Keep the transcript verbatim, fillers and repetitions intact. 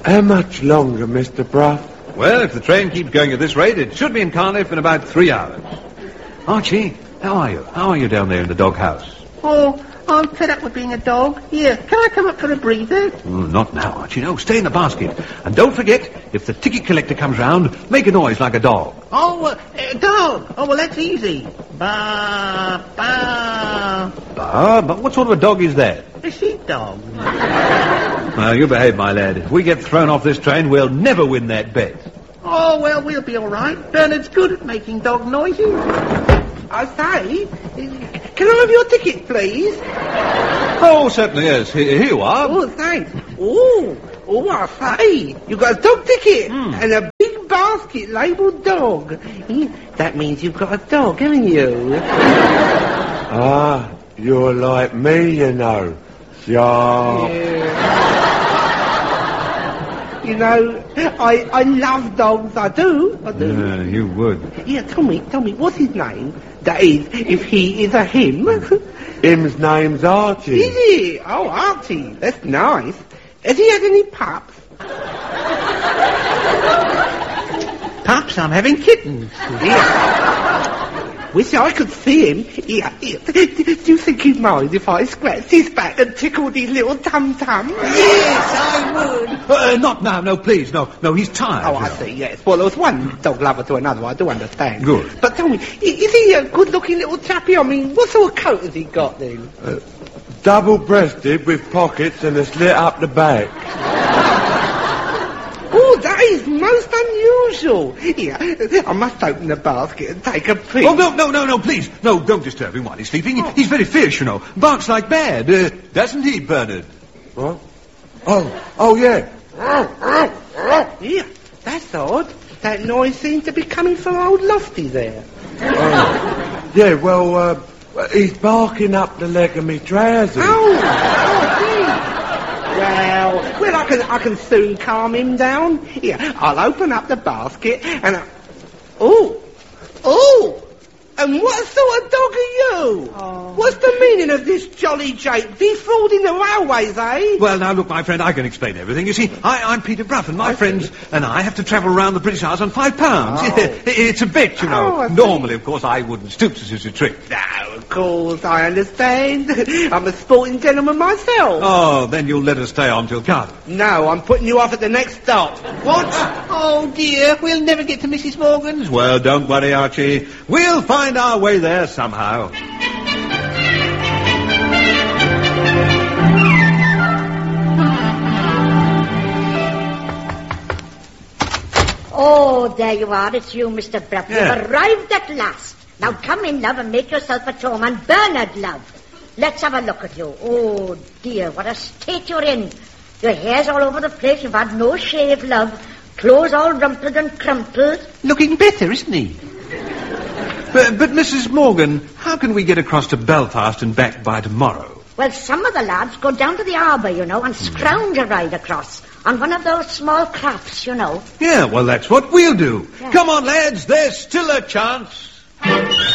How much longer, Mister Bruff? Well, if the train keeps going at this rate, it should be in Cardiff in about three hours. Archie, how are you? How are you down there in the doghouse? Oh, I'm fed up with being a dog. Here, can I come up for a breather? Mm, not now, Archie. No, stay in the basket. And don't forget, if the ticket collector comes round, make a noise like a dog. Oh, uh, a dog. Oh, well, that's easy. Ba, ba. Ah, but what sort of a dog is that? A sheepdog. Well, you behave, my lad. If we get thrown off this train, we'll never win that bet. Oh, well, we'll be all right. Bernard's good at making dog noises. I say, can I have your ticket, please? Oh, certainly, yes. Here, here you are. Oh, thanks. Oh, oh, I say, you got a dog ticket Mm. and a big basket labelled dog. That means you've got a dog, haven't you? Ah, you're like me, you know. Yeah. Yeah. You know, I, I love dogs, I do, I do. Yeah, you would. Yeah, tell me, tell me, what's his name? That is, if he is a him. Him's name's Archie. Is he? Oh, Archie, that's nice. Has he had any pups? Pups? I'm having kittens. Yeah. Wish I could see him. Yeah, yeah. Do you think he'd mind if I scratched his back and tickled his little tum-tum? Yes, I would. Uh, not now, no, please, no. No, he's tired. Oh, you I know. see, yes. Well, there was one dog lover to another, I do understand. Good. But tell me, i- is he a good-looking little chappie? I mean, what sort of coat has he got, then? Uh, double-breasted with pockets and a slit up the back. Oh, that is most unusual. Here, I must open the basket and take a peek. Oh, no, no, no, no, please. No, don't disturb him while he's sleeping. Oh. He's very fierce, you know. Barks like mad. Uh, doesn't he, Bernard? What? Oh, oh, yeah. Yeah, that's odd. That noise seems to be coming from old Lofty there. Oh. Yeah, well, uh, he's barking up the leg of me trousers. Oh, oh, gee. Well, well, I can, I can soon calm him down. Here, I'll open up the basket and I... Oh, oh, and what sort of dog are you? Oh. What's the meaning of this jolly Jake defrauding the railways, eh? Well, now, look, my friend, I can explain everything. You see, I, I'm Peter Bruff, and my I friends see. and I have to travel around the British Isles on five pounds. Oh. It's a bet, you know. Oh, I see. Normally, of course, I wouldn't stoop to such a trick. No, of course, I understand. I'm a sporting gentleman myself. Oh, then you'll let us stay on till Cardiff. No, I'm putting you off at the next stop. What? Oh, dear, we'll never get to Missus Morgan's. Well, don't worry, Archie. We'll find our way there somehow. Oh, there you are. It's you, Mister Bruff. Yeah. You've arrived at last. Now come in, love, and make yourself at home. And Bernard, love, let's have a look at you. Oh, dear, what a state you're in. Your hair's all over the place. You've had no shave, love. Clothes all rumpled and crumpled. Looking better, isn't he? but, but, Missus Morgan, how can we get across to Belfast and back by tomorrow? Well, some of the lads go down to the harbour, you know, and scrounge a ride across on one of those small crafts, you know. Yeah, well, that's what we'll do. Yeah. Come on, lads, there's still a chance.